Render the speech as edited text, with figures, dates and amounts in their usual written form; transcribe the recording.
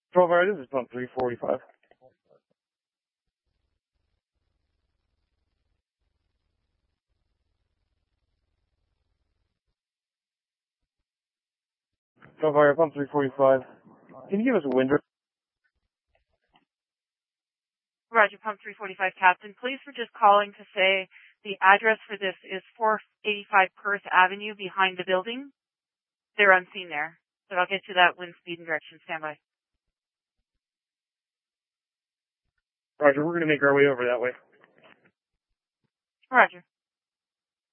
12 hour, this is pump 345. Fire pump 345. Can you give us a wind? Roger, pump 345, Captain. Police were just calling to say the address for this is 485 Perth Avenue behind the building. They're unseen there, but I'll get you that wind speed and direction. Stand by. Roger, we're going to make our way over that way. Roger.